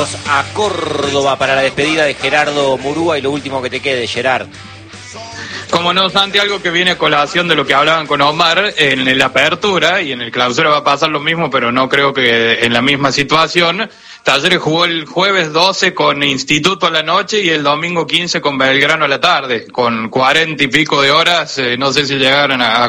Vámonos a Córdoba para la despedida de Gerardo Murúa y lo último que te quede, Gerard. Como no, Santi, algo que viene a colación de lo que hablaban con Omar, en la apertura y en el clausura va a pasar lo mismo, pero no creo que en la misma situación. Talleres jugó el jueves 12 con Instituto a la noche y el domingo 15 con Belgrano a la tarde, con 40 y pico de horas, no sé si llegaron a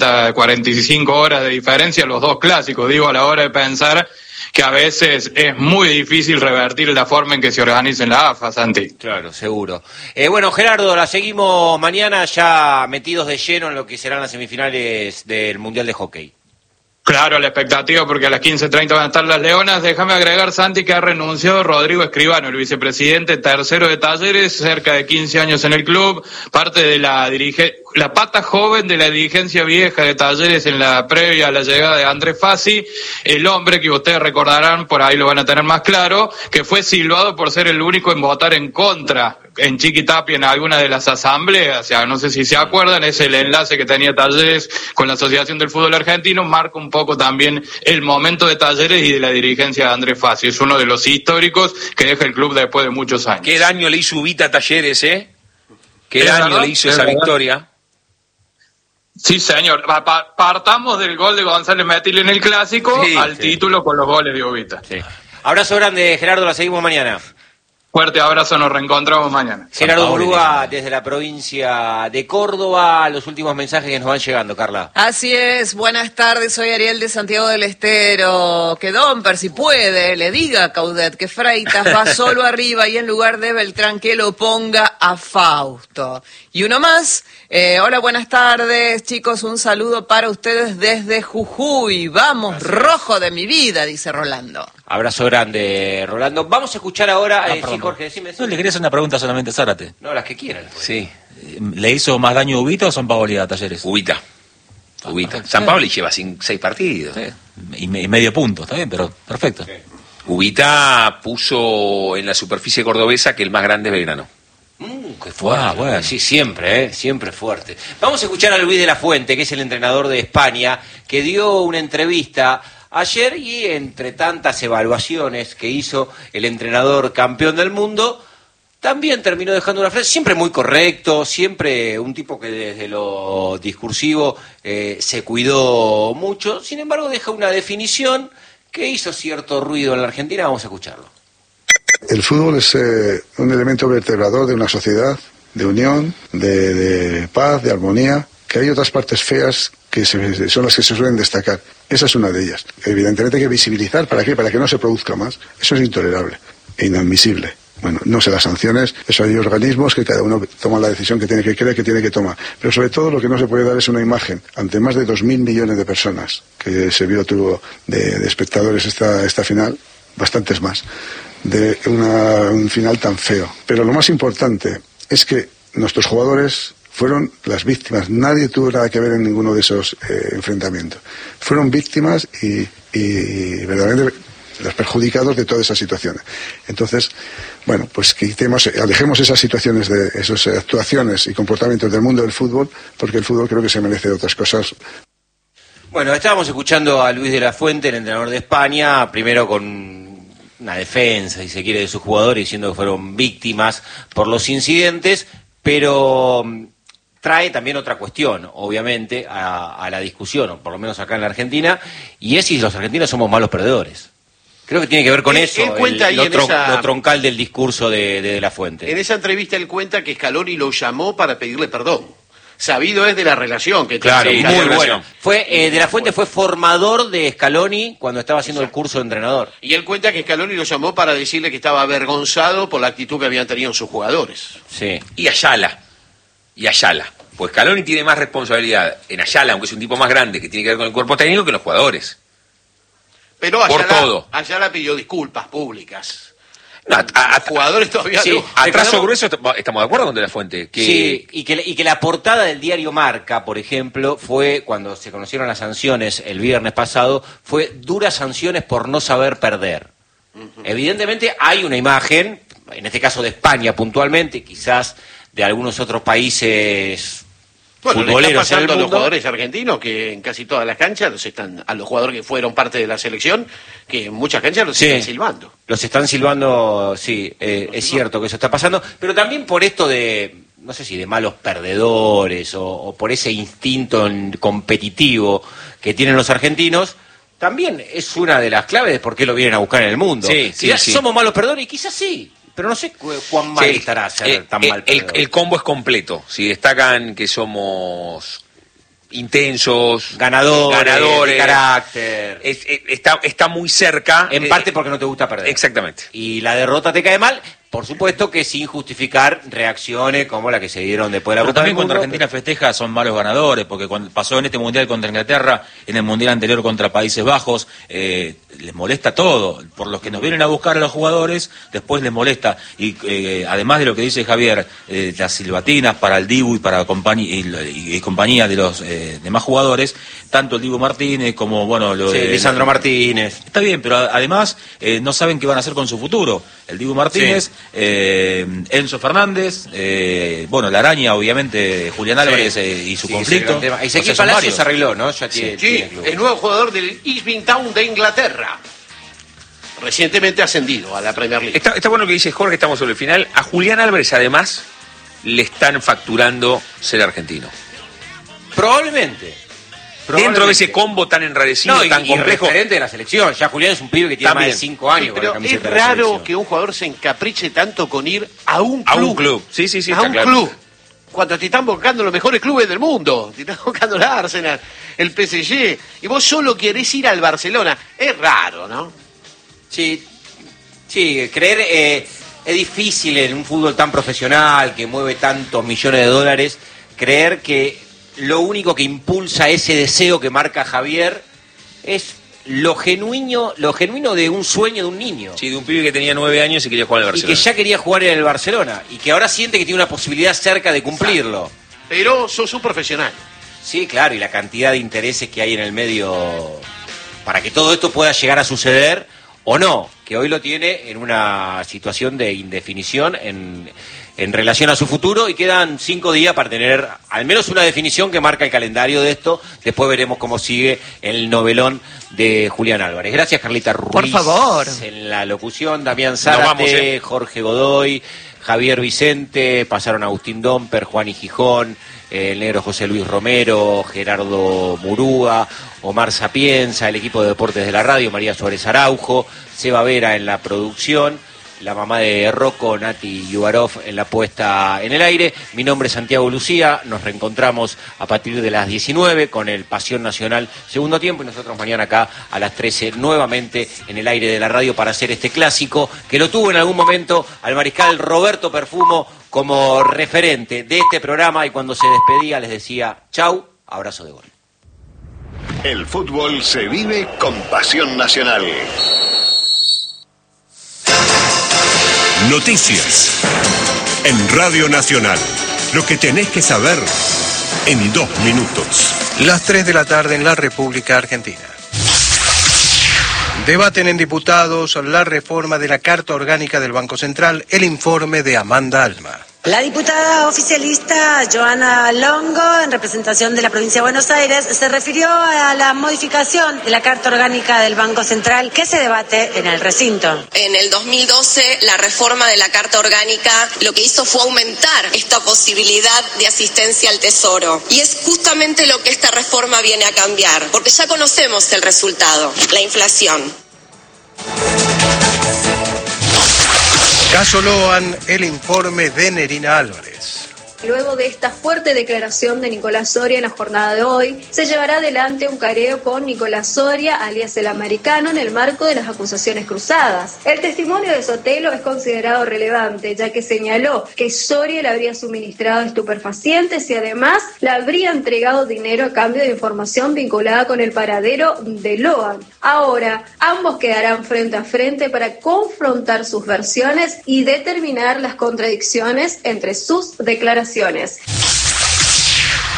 45 horas de diferencia los dos clásicos, digo, a la hora de pensar que a veces es muy difícil revertir la forma en que se organiza en la AFA, Santi. Claro, seguro. Bueno, Gerardo, la seguimos mañana ya metidos de lleno en lo que serán las semifinales del Mundial de Hockey. Claro, la expectativa, porque a las 15:30 van a estar las Leonas. Déjame agregar, Santi, que ha renunciado Rodrigo Escribano, el vicepresidente tercero de Talleres, cerca de 15 años en el club, parte de la pata joven de la dirigencia vieja de Talleres en la previa a la llegada de Andrés Fassi, el hombre que ustedes recordarán, por ahí lo van a tener más claro, que fue silbado por ser el único en votar en contra en Chiquitapia en alguna de las asambleas. O sea, no sé si se acuerdan, es el enlace que tenía Talleres con la Asociación del Fútbol Argentino, marca un poco también el momento de Talleres y de la dirigencia de Andrés Fassi. Es uno de los históricos que deja el club después de muchos años. Qué daño le hizo Ubita a Talleres, ¿eh? Qué daño le hizo esa victoria. Sí, señor. Partamos del gol de González Metil en el Clásico al título con los goles de Ubita. Sí. Abrazo grande, Gerardo, la seguimos mañana. Fuerte abrazo, nos reencontramos mañana. Gerardo Murúa desde la provincia de Córdoba. Los últimos mensajes que nos van llegando, Carla. Así es, buenas tardes, soy Ariel de Santiago del Estero. Que Domper, si puede, le diga a Caudet que Freitas va solo arriba y en lugar de Beltrán que lo ponga a Fausto. Y uno más, hola, buenas tardes, chicos, un saludo para ustedes desde Jujuy. Vamos, gracias. Rojo de mi vida, dice Rolando. Abrazo grande, Rolando. Vamos a escuchar ahora... sí, Jorge, decime. No, le quería hacer una pregunta solamente a Zárate. No, las que quieran. Pues. Sí. ¿Le hizo más daño Ubita o San Paoli a Talleres? Ubita. San Paoli lleva 6 partidos. Sí. Y medio punto, está bien, pero perfecto. Sí. Ubita puso en la superficie cordobesa que el más grande es Belgrano. Qué fuerte. Bueno. Sí, siempre fuerte. Vamos a escuchar a Luis de la Fuente, que es el entrenador de España, que dio una entrevista ayer y entre tantas evaluaciones que hizo el entrenador campeón del mundo, también terminó dejando una frase, siempre muy correcto, siempre un tipo que desde lo discursivo se cuidó mucho, sin embargo deja una definición que hizo cierto ruido en la Argentina. Vamos a escuclarlo. El fútbol es un elemento vertebrador de una sociedad, de unión, de paz, de armonía, que hay otras partes feas que son las que se suelen destacar. Esa es una de ellas. Evidentemente hay que visibilizar. ¿Para qué? Para que no se produzca más. Eso es intolerable e inadmisible. Bueno, no sé las sanciones, eso hay organismos que cada uno toma la decisión que tiene que creer que tiene que tomar. Pero sobre todo lo que no se puede dar es una imagen ante más de 2.000 millones de personas que se tuvo de espectadores esta final, bastantes más, de un final tan feo. Pero lo más importante es que nuestros jugadores fueron las víctimas. Nadie tuvo nada que ver en ninguno de esos enfrentamientos. Fueron víctimas y verdaderamente los perjudicados de todas esas situaciones. Entonces, bueno, pues alejemos esas situaciones, de esas actuaciones y comportamientos del mundo del fútbol, porque el fútbol creo que se merece otras cosas. Bueno, estábamos escuchando a Luis de la Fuente, el entrenador de España, primero con una defensa, si se quiere, de sus jugadores, diciendo que fueron víctimas por los incidentes, pero trae también otra cuestión, obviamente, a la discusión, o por lo menos acá en la Argentina, y es si los argentinos somos malos perdedores. Creo que tiene que ver con eso, lo troncal del discurso de la Fuente. En esa entrevista él cuenta que Scaloni lo llamó para pedirle perdón. Sabido es de la relación que claro, tiene. Muy bueno. De la Fuente fue formador de Scaloni cuando estaba haciendo el curso de entrenador. Y él cuenta que Scaloni lo llamó para decirle que estaba avergonzado por la actitud que habían tenido sus jugadores. Sí. Y Ayala. Pues Scaloni tiene más responsabilidad en Ayala, aunque es un tipo más grande, que tiene que ver con el cuerpo técnico, que en los jugadores. Pero Ayala pidió disculpas públicas. No, a jugadores todavía sí, no. A trazo grueso estamos de acuerdo con De la Fuente. Sí, y que la portada del diario Marca, por ejemplo, fue, cuando se conocieron las sanciones el viernes pasado, fue duras sanciones por no saber perder. Uh-huh. Evidentemente hay una imagen, en este caso de España puntualmente, quizás de algunos otros países Bueno, le está futboleros en el pasando a los mundo. jugadores argentinos que en casi todas las canchas a los jugadores que fueron parte de la selección, que en muchas canchas los Sí. están silbando. Los están silbando, sí, es cierto que eso está pasando, pero también por esto de, no sé si de malos perdedores o por ese instinto competitivo que tienen los argentinos, también es una de las claves de por qué lo vienen a buscar en el mundo. Sí, Quizás sí. somos malos perdedores y quizás sí, pero no sé cuán mal Sí, estará ser tan mal el perdedor. combo es completo. Si destacan que somos intensos, Ganadores, de carácter. está muy cerca. En parte porque no te gusta perder. Exactamente. Y la derrota te cae mal, por supuesto que sin justificar reacciones como la que se dieron después de la Pero Copa también del Mundo. cuando Argentina festeja son malos ganadores, porque cuando pasó en este Mundial contra Inglaterra, en el Mundial anterior contra Países Bajos, les molesta todo. Por los que nos vienen a buscar a los jugadores, después les molesta. Y además de lo que dice Javier, las silbatinas para el Dibu y para y compañía de los demás jugadores, tanto el Dibu Martínez como, bueno, lo Sí, de Lisandro Martínez. Está bien, pero además no saben qué van a hacer con su futuro. El Dibu Martínez, Enzo Fernández, bueno, la araña, obviamente, Julián Álvarez y su Sí, conflicto. ese gran tema. O sea, Ezequiel son Palacios varios. se arregló, ¿no? Ya tiene Sí, club. el nuevo jugador del Ipswich Town de Inglaterra, recientemente ascendido a la Premier League. Está bueno lo que dice Jorge, estamos sobre el final. A Julián Álvarez, además, le están facturando ser argentino. Probablemente. Dentro de ese combo tan enrarecido, No, tan y complejo. referente de la selección. Ya Julián es un pibe que tiene También. más de 5 años con la Pero camiseta es de la raro selección. que un jugador se encapriche tanto con ir a un club. A un club. Sí, sí, sí, a está un claro. club. Cuando te están buscando los mejores clubes del mundo. Te están buscando el Arsenal, el PSG. Y vos solo querés ir al Barcelona. Es raro, ¿no? Sí, creer es difícil en un fútbol tan profesional que mueve tantos millones de dólares, creer que lo único que impulsa ese deseo que marca Javier es lo genuino de un sueño de un niño. Sí, de un pibe que tenía 9 años y quería jugar en el Y Barcelona. que ya quería jugar en el Barcelona y que ahora siente que tiene una posibilidad cerca de cumplirlo. Pero sos un profesional. Sí, claro, y la cantidad de intereses que hay en el medio para que todo esto pueda llegar a suceder o no, que hoy lo tiene en una situación de indefinición en relación a su futuro y quedan 5 días para tener al menos una definición que marca el calendario de esto. Después veremos cómo sigue el novelón de Julián Álvarez. Gracias, Carlita Ruiz. Por favor. En la locución, Damián Nos Zárate, vamos, Jorge Godoy, Javier Vicente, pasaron Agustín Domper, Juan y Gijón, el negro José Luis Romero, Gerardo Murúa, Omar Sapienza, el equipo de deportes de la radio, María Suárez Araujo, Seba Vera en la producción, la mamá de Rocco, Nati Yubarov en la puesta en el aire. Mi nombre es Santiago Lucía, nos reencontramos a partir de las 19 con el Pasión Nacional segundo tiempo y nosotros mañana acá a las 13 nuevamente en el aire de la radio para hacer este clásico que lo tuvo en algún momento al mariscal Roberto Perfumo como referente de este programa y cuando se despedía les decía chau, abrazo de gol. El fútbol se vive con Pasión Nacional. Noticias en Radio Nacional. Lo que tenés que saber en 2 minutos. Las 3 de la tarde en la República Argentina. Debaten en diputados la reforma de la Carta Orgánica del Banco Central, el informe de Amanda Alma. La diputada oficialista Joana Longo, en representación de la provincia de Buenos Aires, se refirió a la modificación de la Carta Orgánica del Banco Central que se debate en el recinto. En el 2012, la reforma de la Carta Orgánica lo que hizo fue aumentar esta posibilidad de asistencia al Tesoro. Y es justamente lo que esta reforma viene a cambiar, porque ya conocemos el resultado, la inflación. Caso Loan, el informe de Nerina Álvarez. Luego de esta fuerte declaración de Nicolás Soria en la jornada de hoy, se llevará adelante un careo con Nicolás Soria, alias el americano, en el marco de las acusaciones cruzadas. El testimonio de Sotelo es considerado relevante, ya que señaló que Soria le habría suministrado estupefacientes y además le habría entregado dinero a cambio de información vinculada con el paradero de Loan. Ahora, ambos quedarán frente a frente para confrontar sus versiones y determinar las contradicciones entre sus declaraciones.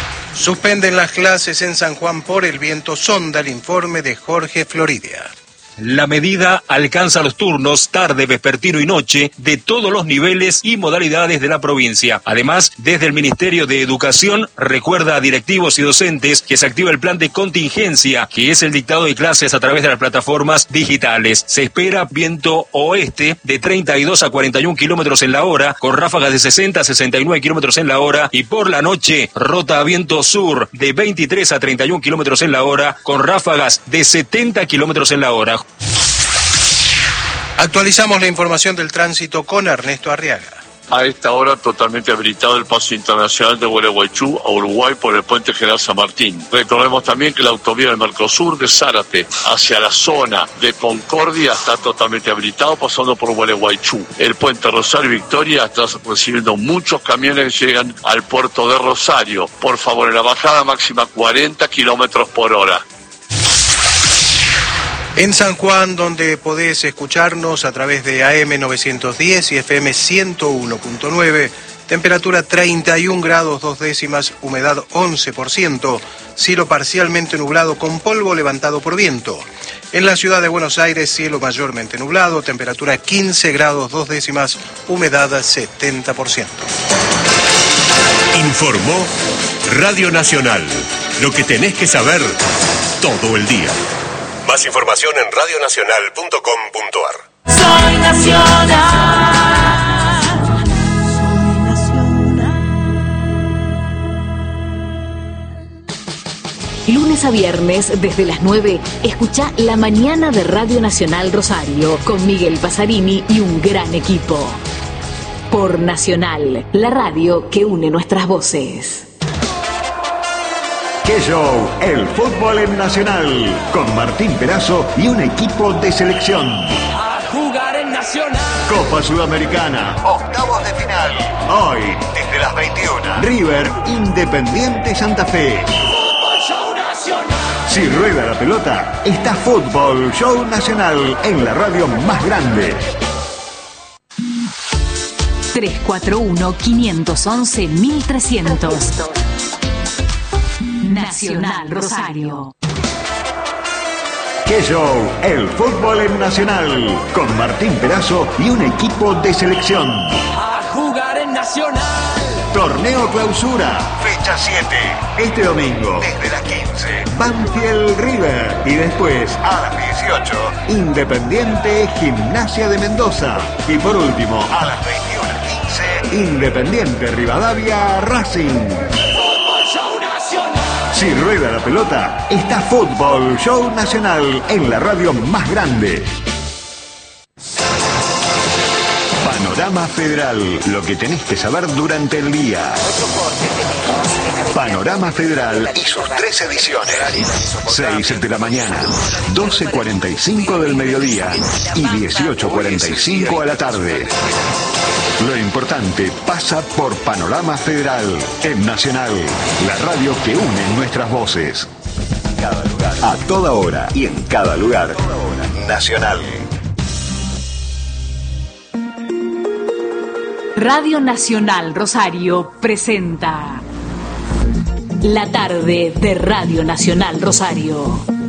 Suspenden las clases en San Juan por el viento sonda, el informe de Jorge Floridia. La medida alcanza los turnos tarde, vespertino y noche de todos los niveles y modalidades de la provincia. Además, desde el Ministerio de Educación recuerda a directivos y docentes que se activa el plan de contingencia, que es el dictado de clases a través de las plataformas digitales. Se espera viento oeste de 32 a 41 kilómetros en la hora, con ráfagas de 60 a 69 kilómetros en la hora, y por la noche rota a viento sur de 23 a 31 kilómetros en la hora, con ráfagas de 70 kilómetros en la hora. Actualizamos la información del tránsito con Ernesto Arriaga. A esta hora totalmente habilitado el paso internacional de Gualeguaychú a Uruguay por el puente General San Martín. Recordemos también que la autovía del Mercosur de Zárate hacia la zona de Concordia está totalmente habilitado pasando por Gualeguaychú. El puente Rosario Victoria está recibiendo muchos camiones que llegan al puerto de Rosario. Por favor, en la bajada máxima 40 kilómetros por hora. En San Juan, donde podés escucharnos a través de AM 910 y FM 101.9, temperatura 31 grados 2 décimas, humedad 11%, cielo parcialmente nublado con polvo levantado por viento. En la ciudad de Buenos Aires, cielo mayormente nublado, temperatura 15 grados 2 décimas, humedad 70%. Informó Radio Nacional. Lo que tenés que saber todo el día. Más información en radionacional.com.ar. Soy nacional. Lunes a viernes, desde las 9, escucha La Mañana de Radio Nacional Rosario, con Miguel Pasarini y un gran equipo. Por Nacional, la radio que une nuestras voces. ¡Qué show! El fútbol en Nacional, con Martín Perazo y un equipo de selección. A jugar en Nacional. Copa Sudamericana, octavos de final. Hoy, desde las 21. River, Independiente Santa Fe. Fútbol Show Nacional. Si rueda la pelota, está Fútbol Show Nacional en la radio más grande. 341-511-1300. Nacional Rosario. ¡Qué show! El fútbol en Nacional, con Martín Perazo y un equipo de selección. A jugar en Nacional. Torneo Clausura, fecha 7. Este domingo, desde las 15. Banfield River. Y después, a las 18, Independiente Gimnasia de Mendoza. Y por último, a las 21:15, Independiente Rivadavia Racing. Si rueda la pelota, está Fútbol Show Nacional en la radio más grande. Panorama Federal, lo que tenés que saber durante el día. Panorama Federal y sus 3 ediciones. 6 de la mañana, 12:45 del mediodía y 18:45 a la tarde. Lo importante pasa por Panorama Federal, en Nacional, la radio que une nuestras voces. Cada lugar, a toda hora y en cada lugar. Nacional. Radio Nacional Rosario presenta La tarde de Radio Nacional Rosario.